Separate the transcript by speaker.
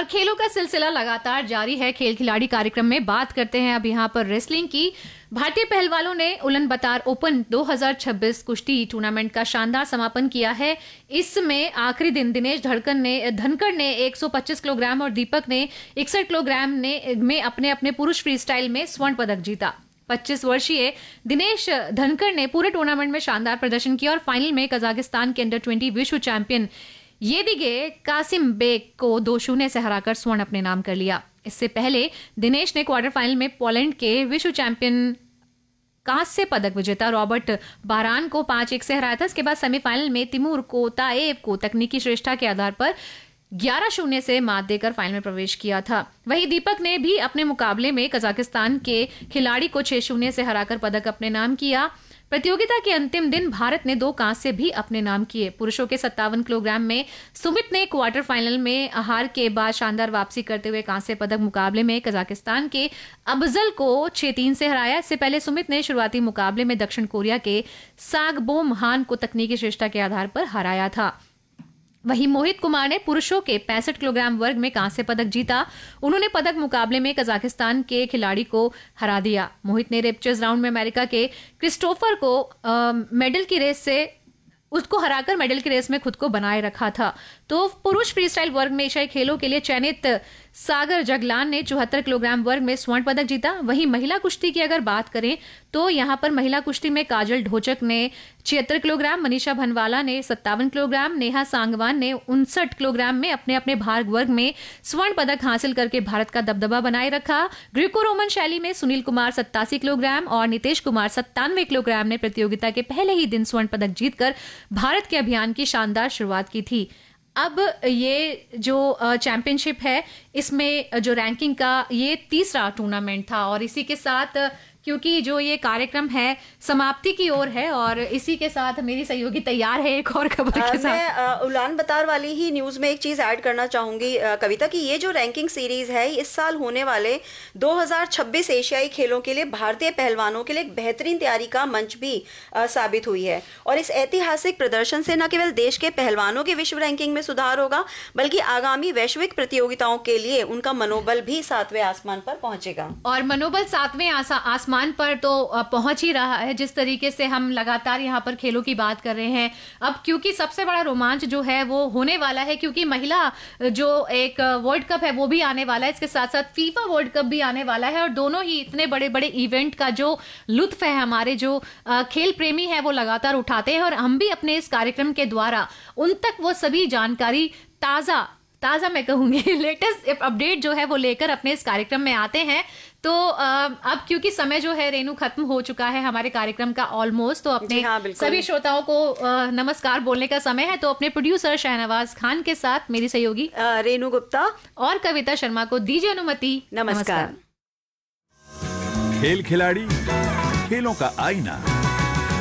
Speaker 1: और खेलों का सिलसिला लगातार जारी है। खेल खिलाड़ी कार्यक्रम में बात करते हैं अब यहाँ पर रेसलिंग की। भारतीय पहलवानों ने उलानबातर ओपन 2026 कुश्ती टूर्नामेंट का शानदार समापन किया है। इसमें आखिरी दिन दिनेश धनखड़ ने 125 किलोग्राम और दीपक ने 61 किलोग्राम में अपने अपने पुरुष फ्रीस्टाइल में स्वर्ण पदक जीता। 25 वर्षीय दिनेश धनखड़ ने पूरे टूर्नामेंट में शानदार प्रदर्शन किया और फाइनल में कजाकिस्तान के अंडर 20 विश्व चैंपियन येदिगे कासिमबेक को 2-0 से हराकर स्वर्ण अपने नाम कर लिया। इससे पहले दिनेश ने क्वार्टर फाइनल में पोलैंड के विश्व चैंपियन कांस्य पदक विजेता रॉबर्ट बारान को 5-1 से हराया था। इसके बाद सेमीफाइनल में तिमूर कोताएव को तकनीकी श्रेष्ठता के आधार पर 11-0 से मात देकर फाइनल में प्रवेश किया था। वहीं दीपक ने भी अपने मुकाबले में कजाकिस्तान के खिलाड़ी को 6-0 से हराकर पदक अपने नाम किया। प्रतियोगिता के अंतिम दिन भारत ने 2 कांस्य भी अपने नाम किए। पुरुषों के 57 किलोग्राम में सुमित ने क्वार्टर फाइनल में हार के बाद शानदार वापसी करते हुए कांस्य पदक मुकाबले में कजाकिस्तान के अफजल को 6-3 से हराया। इससे पहले सुमित ने शुरुआती मुकाबले में दक्षिण कोरिया के सागबोम हान को तकनीकी श्रेष्ठता के आधार पर हराया था। वहीं मोहित कुमार ने पुरुषों के 65 किलोग्राम वर्ग में कांस्य पदक जीता। उन्होंने पदक मुकाबले में कजाकिस्तान के खिलाड़ी को हरा दिया। मोहित ने रेपचर्स राउंड में अमेरिका के क्रिस्टोफर को हराकर मेडल की रेस में खुद को बनाए रखा था। तो पुरुष फ्रीस्टाइल वर्ग में एशियाई खेलों के लिए चयनित सागर जगलान ने 74 किलोग्राम वर्ग में स्वर्ण पदक जीता। वहीं महिला कुश्ती की अगर बात करें तो यहां पर महिला कुश्ती में काजल ढोचक ने 76 किलोग्राम, मनीषा भनवाला ने 57 किलोग्राम, नेहा सांगवान ने 59 किलोग्राम में अपने अपने भार वर्ग में स्वर्ण पदक हासिल करके भारत का दबदबा बनाए रखा। ग्रीको रोमन शैली में सुनील कुमार 87 किलोग्राम और नितेश कुमार 97 किलोग्राम ने प्रतियोगिता के पहले ही दिन स्वर्ण पदक जीतकर भारत के अभियान की शानदार शुरुआत की थी। अब ये जो चैंपियनशिप है, इसमें जो रैंकिंग का ये तीसरा टूर्नामेंट था और इसी के साथ क्योंकि जो ये कार्यक्रम है समाप्ति की ओर है और इसी के साथ मेरी सहयोगी तैयार है एक और खबर के साथ।
Speaker 2: मैं उलानबातर वाली ही न्यूज में एक चीज ऐड करना चाहूंगी कविता की ये जो रैंकिंग सीरीज है इस साल होने वाले 2026 एशियाई खेलों के लिए भारतीय पहलवानों के लिए एक बेहतरीन तैयारी का मंच भी साबित हुई है। और इस ऐतिहासिक प्रदर्शन से न केवल देश के पहलवानों की विश्व रैंकिंग में सुधार होगा बल्कि आगामी वैश्विक प्रतियोगिताओं के लिए उनका मनोबल भी 7वें आसमान पर पहुंचेगा।
Speaker 1: और मनोबल 7वें आसमान पर तो पहुंच ही रहा है। जिस तरीके से हम लगातार यहाँ पर खेलों की बात कर रहे हैं, अब क्योंकि सबसे बड़ा रोमांच जो है वो होने वाला है क्योंकि महिला जो एक वर्ल्ड कप है वो भी आने वाला है, इसके साथ साथ फीफा वर्ल्ड कप भी आने वाला है और दोनों ही इतने बड़े बड़े इवेंट का जो लुत्फ है हमारे जो खेल प्रेमी है वो लगातार उठाते हैं और हम भी अपने इस कार्यक्रम के द्वारा उन तक वो सभी जानकारी ताजा मैं कहूंगी लेटेस्ट अपडेट जो है वो लेकर अपने इस कार्यक्रम में आते हैं। तो अब क्योंकि समय जो है रेनू खत्म हो चुका है हमारे कार्यक्रम का ऑलमोस्ट, तो अपने सभी श्रोताओं को नमस्कार बोलने का समय है। तो अपने प्रोड्यूसर शहनवाज खान के साथ मेरी सहयोगी
Speaker 2: रेनू गुप्ता
Speaker 1: और कविता शर्मा को दीजिए अनुमति।
Speaker 2: नमस्कार।
Speaker 3: खेल खिलाड़ी, खेलों का आईना।